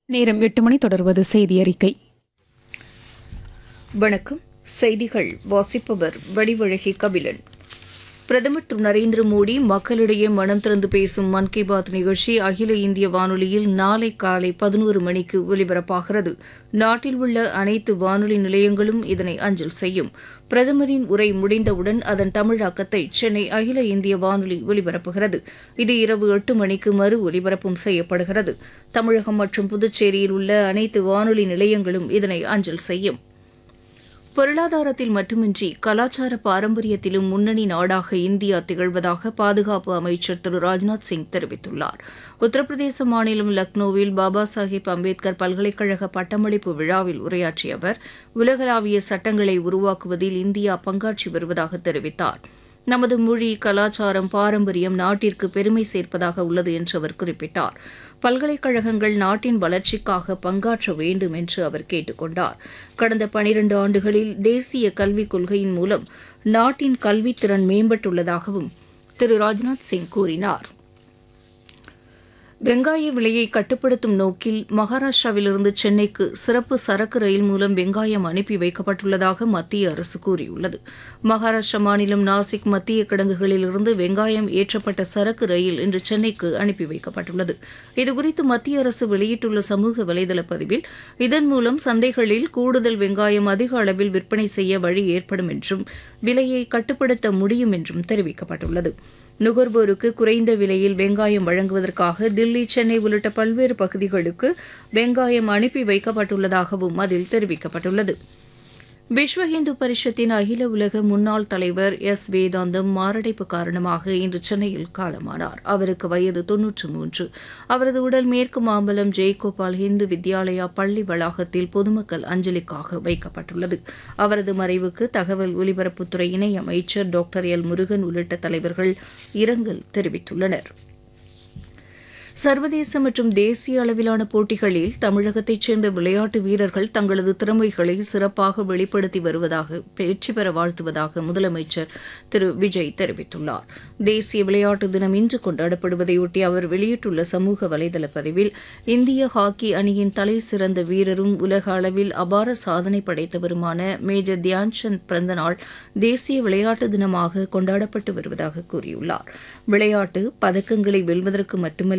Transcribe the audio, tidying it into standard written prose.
நேரம் 8 மணி. தொடர்வது செய்தி அறிக்கை. வணக்கம். செய்திகள் வாசிப்பவர் வடிவழகி கபிலன். பிரதமர் திரு நரேந்திர மோடி மக்களிடையே மனம் திறந்து பேசும் மன் கி பாத் நிகழ்ச்சி அகில இந்திய வானொலியில் நாளை காலை 11 மணிக்கு ஒலிபரப்பாகிறது. நாட்டில் உள்ள அனைத்து வானொலி நிலையங்களும் இதனை அஞ்சல் செய்யும். பிரதமரின் உரை முடிந்தவுடன் அதன் தமிழாக்கத்தை சென்னை அகில இந்திய வானொலி ஒலிபரப்புகிறது. இது இரவு 8 மணிக்கு மறு ஒலிபரப்பும் செய்யப்படுகிறது. தமிழகம் மற்றும் புதுச்சேரியில் உள்ள அனைத்து வானொலி நிலையங்களும் இதனை அஞ்சல் செய்யும். பொருளாதாரத்தில் மட்டுமின்றி கலாச்சார பாரம்பரியத்திலும் முன்னணி நாடாக இந்தியா திகழ்வதாக பாதுகாப்பு அமைச்சர் திரு ராஜ்நாத் சிங் தெரிவித்துள்ளார். உத்தரப்பிரதேச மாநிலம் லக்னோவில் பாபா சாஹேப் அம்பேத்கர் பல்கலைக்கழக பட்டமளிப்பு விழாவில் உரையாற்றிய அவர் உலகளாவிய சட்டங்களை உருவாக்குவதில் இந்தியா பங்காற்றி வருவதாக தெரிவித்தார். நமது மொழி, கலாச்சாரம், பாரம்பரியம் நாட்டிற்கு பெருமை சேர்ப்பதாக உள்ளது என்று அவர் குறிப்பிட்டார். பல்கலைக்கழகங்கள் நாட்டின் வளர்ச்சிக்காக பங்காற்ற வேண்டும் என்று அவர் கேட்டுக் கொண்டார். கடந்த 12 ஆண்டுகளில் தேசிய கல்விக் கொள்கையின் மூலம் நாட்டின் கல்வித்திறன் மேம்பட்டுள்ளதாகவும் திரு ராஜ்நாத் சிங் கூறினார். வெங்காய விலையை கட்டுப்படுத்தும் நோக்கில் மகாராஷ்டிராவிலிருந்து சென்னைக்கு சிறப்பு சரக்கு ரயில் மூலம் வெங்காயம் அனுப்பி வைக்கப்பட்டுள்ளதாக மத்திய அரசு கூறியுள்ளது. மகாராஷ்டிரா மாநிலம் நாசிக் மத்திய கிடங்குகளிலிருந்து வெங்காயம் ஏற்றப்பட்ட சரக்கு ரயில் இன்று சென்னைக்கு அனுப்பி வைக்கப்பட்டுள்ளது. இதுகுறித்து மத்திய அரசு வெளியிட்டுள்ள சமூக வலைதள பதிவில் இதன் மூலம் சந்தைகளில் கூடுதல் வெங்காயம் அதிக அளவில் விற்பனை செய்ய வழி ஏற்படும் என்றும் விலையை கட்டுப்படுத்த முடியும் என்றும் தெரிவிக்கப்பட்டுள்ளது. நுகர்வோருக்கு குறைந்த விலையில் வெங்காயம் வழங்குவதற்காக தில்லி, சென்னை உள்ளிட்ட பல்வேறு பகுதிகளுக்கு வெங்காயம் அனுப்பி வைக்கப்பட்டுள்ளதாகவும் அதில் தெரிவிக்கப்பட்டுள்ளது. விஸ்வ இந்து பரிஷத்தின் அகில உலக முன்னாள் தலைவர் எஸ் வேதாந்தம் மாரடைப்பு காரணமாக இன்று சென்னையில் காலமானார். அவருக்கு வயது 93. அவரது உடல் மேற்கு மாம்பலம் ஜெய்கோபால் இந்து வித்யாலயா பள்ளி வளாகத்தில் பொதுமக்கள் அஞ்சலிக்காக வைக்கப்பட்டுள்ளது. அவரது மறைவுக்கு தகவல் ஒலிபரப்புத்துறை இணை அமைச்சர் டாக்டர் எல் முருகன் உள்ளிட்ட தலைவர்கள் இரங்கல் தெரிவித்துள்ளனர். சர்வதேச மற்றும் தேசிய அளவிலான போட்டிகளில் தமிழகத்தைச் சேர்ந்த விளையாட்டு வீரர்கள் தங்களது திறமைகளை சிறப்பாக வெளிப்படுத்தி வருவதாக வெற்றி பெற வாழ்த்துவதாக முதலமைச்சர் திரு விஜய் தெரிவித்துள்ளார். தேசிய விளையாட்டு தினம் இன்று கொண்டாடப்படுவதையொட்டி அவர் வெளியிட்டுள்ள சமூக வலைதள பதிவில் இந்திய ஹாக்கி அணியின் தலை சிறந்த வீரரும் உலக அளவில் அபார சாதனை படைத்தவருமான மேஜர் தியான்சந்த் பிறந்த நாள் தேசிய விளையாட்டு தினமாக கொண்டாடப்பட்டு வருவதாக கூறியுள்ளார். விளையாட்டு பதக்கங்களை வெல்வதற்கு மட்டுமல்ல,